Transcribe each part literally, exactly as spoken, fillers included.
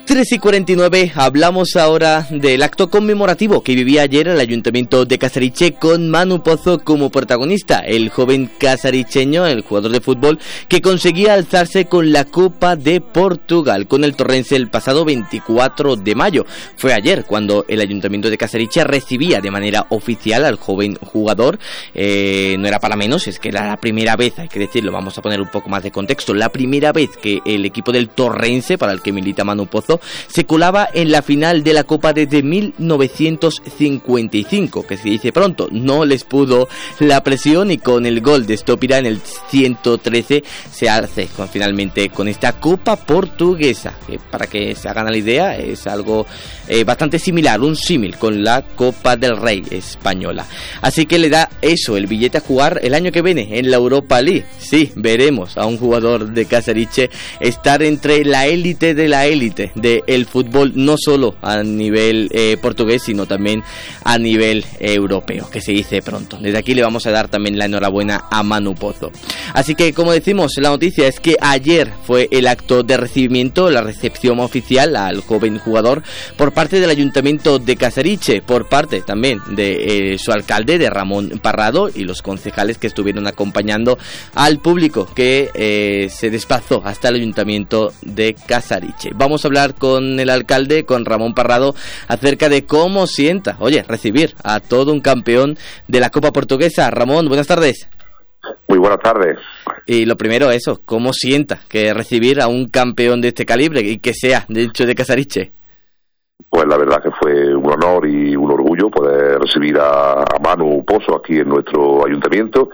tres y cuarenta y nueve, hablamos ahora del acto conmemorativo que vivía ayer el Ayuntamiento de Casariche con Manu Pozo como protagonista, el joven casaricheño, el jugador de fútbol que conseguía alzarse con la Copa de Portugal con el Torrense el pasado veinticuatro de mayo. Fue ayer cuando el Ayuntamiento de Casariche recibía de manera oficial al joven jugador. Eh, no era para menos, es que era la primera vez, hay que decirlo, vamos a poner un poco más de contexto, la primera vez que el equipo del Torrense, para el que milita Manu Pozo, se colaba en la final de la Copa desde mil novecientos cincuenta y cinco, que se dice pronto. No les pudo la presión y con el gol de Stopira en el ciento trece se hace con, finalmente con esta Copa Portuguesa, que para que se hagan la idea es algo eh, bastante similar, un símil con la Copa del Rey española. Así que le da eso, el billete a jugar el año que viene en la Europa League. Sí, veremos a un jugador de Casariche estar entre la élite de la élite del fútbol, no solo a nivel eh, portugués, sino también a nivel eh, europeo, que se dice pronto. Desde aquí le vamos a dar también la enhorabuena a Manu Pozo. Así que, como decimos, la noticia es que ayer fue el acto de recibimiento, la recepción oficial al joven jugador por parte del Ayuntamiento de Casariche, por parte también de eh, su alcalde, de Ramón Parrado, y los concejales que estuvieron acompañando al público que eh, se desplazó hasta el Ayuntamiento de Casariche. Vamos a hablar con el alcalde, con Ramón Parrado, acerca de cómo sienta, oye, recibir a todo un campeón de la Copa Portuguesa. Ramón, buenas tardes. Muy buenas tardes. Y lo primero, eso, ¿cómo sienta que recibir a un campeón de este calibre y que sea, de hecho, de Casariche? Pues la verdad que fue un honor y un orgullo poder recibir a, a Manu Pozo aquí en nuestro ayuntamiento.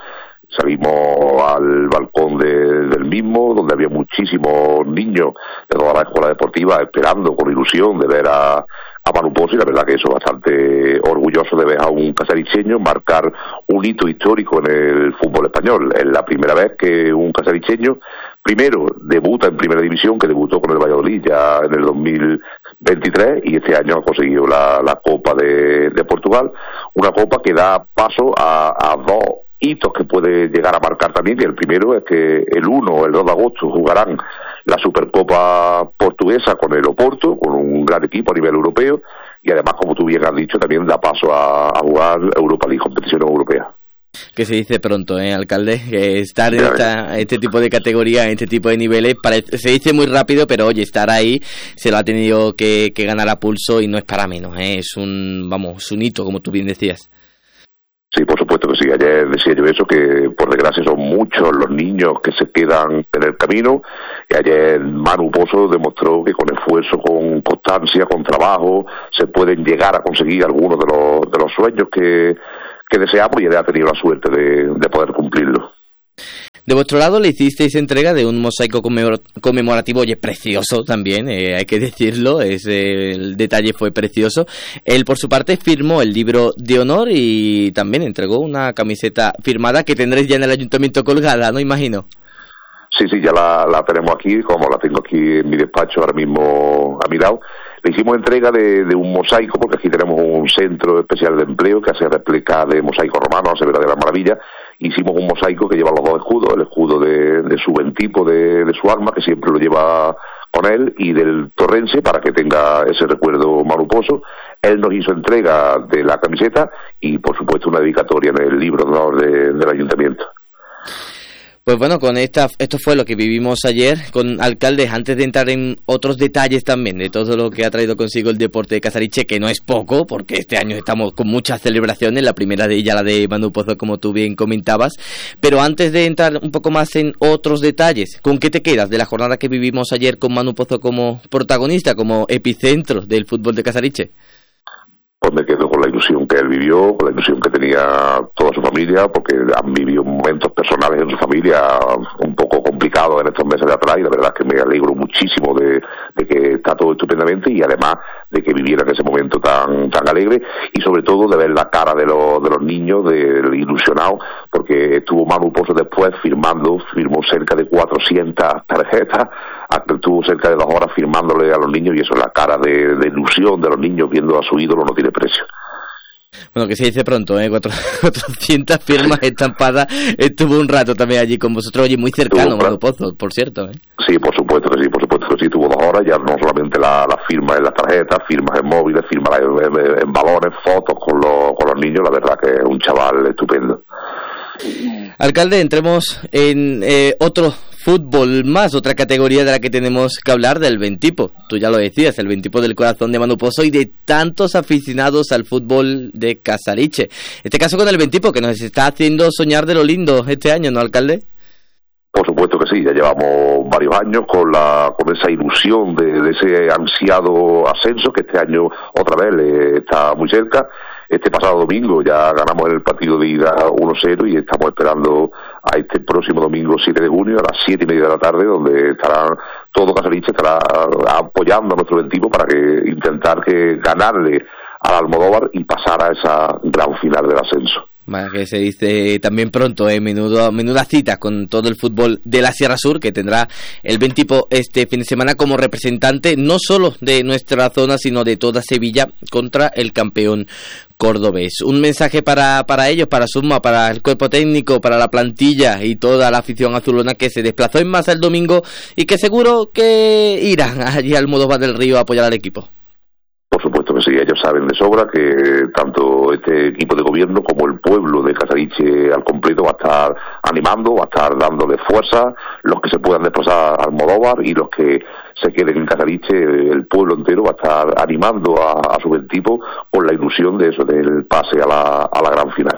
Salimos al balcón de, del mismo, donde había muchísimos niños de toda la escuela deportiva esperando con ilusión de ver a, a Manu Pozo, y la verdad que eso, bastante orgulloso de ver a un casaricheño marcar un hito histórico en el fútbol español. Es la primera vez que un casaricheño, primero, debuta en primera división, que debutó con el Valladolid ya en el dos mil veintitrés, y este año ha conseguido la, la Copa de, de Portugal, una copa que da paso a, a dos hitos que puede llegar a marcar también, que el primero es que el uno o el dos de agosto jugarán la Supercopa Portuguesa con el Oporto, con un gran equipo a nivel europeo, y además, como tú bien has dicho, también da paso a, a jugar Europa League, competición europea. Que se dice pronto, ¿eh, alcalde? Que estar en esta, este tipo de categoría, en este tipo de niveles, parece, se dice muy rápido, pero oye, estar ahí se lo ha tenido que, que ganar a pulso, y no es para menos, ¿eh? Es un, vamos, un hito, como tú bien decías. Sí, por supuesto que sí. Ayer decía yo eso, que por desgracia son muchos los niños que se quedan en el camino, y ayer Manu Pozo demostró que con esfuerzo, con constancia, con trabajo, se pueden llegar a conseguir algunos de los, de los sueños que, que deseamos, y él ha tenido la suerte de, de poder cumplirlo. De vuestro lado le hicisteis entrega de un mosaico conmemorativo, oye, precioso también, eh, hay que decirlo, es, eh, el detalle fue precioso. Él, por su parte, firmó el libro de honor y también entregó una camiseta firmada que tendréis ya en el ayuntamiento colgada, ¿no? Imagino. Sí, sí, ya la, la tenemos aquí, como la tengo aquí en mi despacho ahora mismo a mi lado. Le hicimos entrega de, de un mosaico, porque aquí tenemos un centro especial de empleo que hace réplica de mosaico romano, hace verdadera maravilla. Hicimos un mosaico que lleva los dos escudos, el escudo de, de su buen tipo, de, de su arma, que siempre lo lleva con él, y del Torrense, para que tenga ese recuerdo Manu Pozo. Él nos hizo entrega de la camiseta y, por supuesto, una dedicatoria en el libro de honor de, del ayuntamiento. Pues bueno, con esta, esto fue lo que vivimos ayer con alcaldes. Antes de entrar en otros detalles también de todo lo que ha traído consigo el deporte de Casariche, que no es poco, porque este año estamos con muchas celebraciones, la primera de ellas la de Manu Pozo, como tú bien comentabas, pero antes de entrar un poco más en otros detalles, ¿con qué te quedas de la jornada que vivimos ayer con Manu Pozo como protagonista, como epicentro del fútbol de Casariche? Pues me quedo con la ilusión que él vivió, con la ilusión que tenía toda su familia, porque han vivido momentos personales en su familia un poco complicados en estos meses de atrás, y la verdad es que me alegro muchísimo de, de que está todo estupendamente, y además de que viviera en ese momento tan tan alegre, y sobre todo de ver la cara de los de los niños, del ilusionado, porque estuvo Manu Pozo después firmando, firmó cerca de cuatrocientas tarjetas, estuvo cerca de dos horas firmándole a los niños, y eso, la cara de, de ilusión de los niños viendo a su ídolo no tiene precio. Bueno, que se dice pronto, ¿eh? cuatrocientas firmas estampadas. Estuvo un rato también allí con vosotros, oye, muy cercano, Manu Pozo, por cierto, ¿eh? Sí, por supuesto que sí, por supuesto que sí, estuvo dos horas, ya no solamente las la firmas en las tarjetas, firmas en móviles, firmas en, en, en balones, fotos con los, con los niños, la verdad que es un chaval estupendo. Alcalde, entremos en eh, otro fútbol más, otra categoría de la que tenemos que hablar, del Ventipo. Tú ya lo decías, el Ventipo del corazón de Manu Pozo y de tantos aficionados al fútbol de Casariche. Este caso con el Ventipo, que nos está haciendo soñar de lo lindo este año, ¿no, alcalde? Por supuesto que sí, ya llevamos varios años con la con esa ilusión de, de ese ansiado ascenso, que este año otra vez le está muy cerca. Este pasado domingo ya ganamos el partido de ida uno cero y estamos esperando a este próximo domingo siete de junio a las siete y media de la tarde, donde estará todo Casariche estará apoyando a nuestro Ventipo para que intentar que ganarle al Almodóvar y pasar a esa gran final del ascenso. Bueno, que se dice también pronto, eh, menudo, menuda cita con todo el fútbol de la Sierra Sur que tendrá el Ventipo este fin de semana como representante no solo de nuestra zona sino de toda Sevilla contra el campeón cordobés. Un mensaje para, para ellos, para Suma, para el cuerpo técnico, para la plantilla y toda la afición azulona que se desplazó en masa el domingo y que seguro que irán allí al Almodóvar del Río a apoyar al equipo. Por supuesto que sí, ellos saben de sobra que tanto este equipo de gobierno como el pueblo de Casariche al completo va a estar animando, va a estar dándole fuerza, los que se puedan desplazar al Almodóvar y los que se queden en Casariche, el pueblo entero va a estar animando a, a su Ventipo con la ilusión de eso, del pase a la, a la gran final.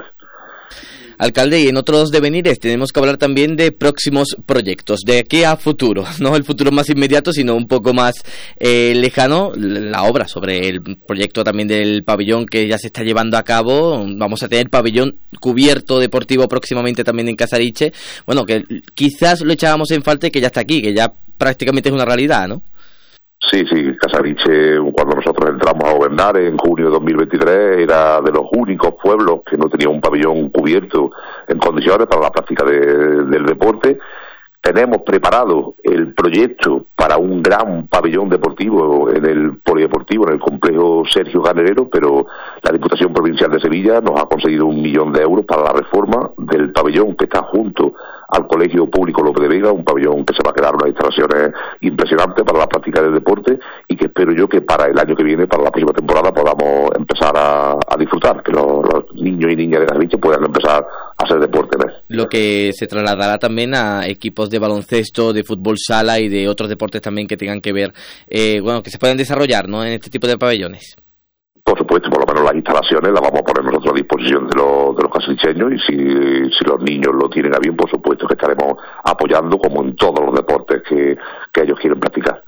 Alcalde, y en otros devenires tenemos que hablar también de próximos proyectos, de aquí a futuro, no el futuro más inmediato, sino un poco más eh, lejano, la obra sobre el proyecto también del pabellón que ya se está llevando a cabo. Vamos a tener pabellón cubierto deportivo próximamente también en Casariche, bueno, que quizás lo echábamos en falta y que ya está aquí, que ya prácticamente es una realidad, ¿no? Sí, sí, Casariche, cuando nosotros entramos a gobernar en junio de dos mil veintitrés, era de los únicos pueblos que no tenía un pabellón cubierto en condiciones para la práctica de, del deporte. Tenemos preparado el proyecto para un gran pabellón deportivo en el polideportivo, en el complejo Sergio Ganerero, pero la Diputación Provincial de Sevilla nos ha conseguido un millón de euros para la reforma del pabellón que está junto al Colegio Público López de Vega, un pabellón que se va a quedar unas instalaciones impresionantes para la práctica del deporte y que espero yo que para el año que viene, para la próxima temporada, podamos empezar a, a disfrutar, que los, los niños y niñas de Casariche puedan empezar a hacer deporte en él. Lo que se trasladará también a equipos de baloncesto, de fútbol sala y de otros deportes también que tengan que ver, eh, bueno, que se puedan desarrollar, ¿no?, en este tipo de pabellones. Por supuesto, por lo menos las instalaciones las vamos a poner nosotros a disposición de los, de los casaricheños y si, si los niños lo tienen a bien, por supuesto que estaremos apoyando como en todos los deportes que, que ellos quieren practicar.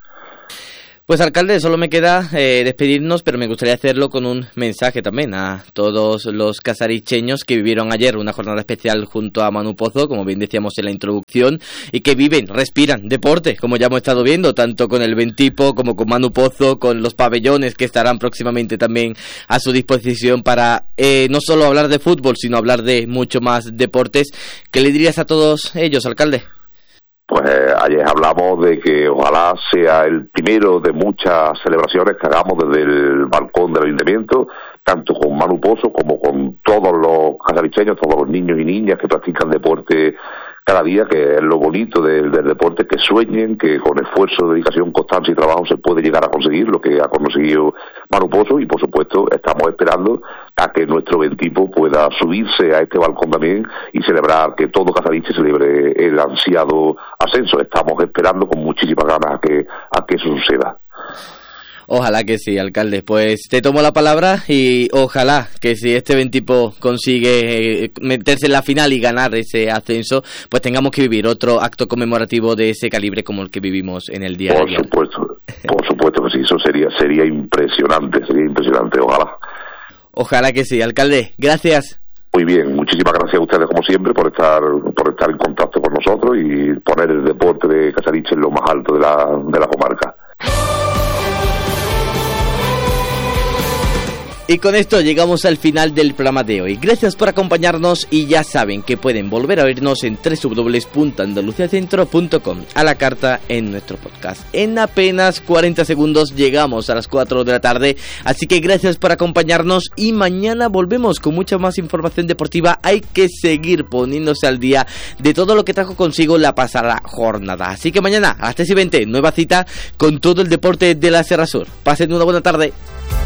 Pues alcalde, solo me queda eh, despedirnos, pero me gustaría hacerlo con un mensaje también a todos los casaricheños que vivieron ayer una jornada especial junto a Manu Pozo, como bien decíamos en la introducción, y que viven, respiran deporte, como ya hemos estado viendo, tanto con el Ventipo como con Manu Pozo, con los pabellones que estarán próximamente también a su disposición para eh, no solo hablar de fútbol, sino hablar de mucho más deportes. ¿Qué le dirías a todos ellos, alcalde? Pues eh, ayer hablamos de que ojalá sea el primero de muchas celebraciones que hagamos desde el balcón del ayuntamiento, tanto con Manu Pozo como con todos los casaricheños, todos los niños y niñas que practican deporte cada día, que es lo bonito del, del deporte, que sueñen, que con esfuerzo, dedicación, constancia y trabajo se puede llegar a conseguir lo que ha conseguido Manu Pozo y por supuesto estamos esperando a que nuestro Ventipo pueda subirse a este balcón también y celebrar que todo Casariche celebre el ansiado ascenso. Estamos esperando con muchísimas ganas a que, a que eso suceda. Ojalá que sí, alcalde. Pues te tomo la palabra y ojalá que si este Ventipo consigue eh, meterse en la final y ganar ese ascenso, pues tengamos que vivir otro acto conmemorativo de ese calibre como el que vivimos en el día por de ayer. Por supuesto, por supuesto que sí, eso sería, sería impresionante, sería impresionante, ojalá. Ojalá que sí, alcalde. Gracias. Muy bien, muchísimas gracias a ustedes como siempre por estar por estar en contacto con nosotros y poner el deporte de Casariche en lo más alto de la, de la comarca. Y con esto llegamos al final del programa de hoy. Gracias por acompañarnos y ya saben que pueden volver a oírnos en doble u doble u doble u punto andaluciacentro punto com, a la carta en nuestro podcast. En apenas cuarenta segundos llegamos a las cuatro de la tarde, así que gracias por acompañarnos y mañana volvemos con mucha más información deportiva. Hay que seguir poniéndose al día de todo lo que trajo consigo la pasada jornada. Así que mañana a las tres y veinte, nueva cita con todo el deporte de la Sierra Sur. Pasen una buena tarde.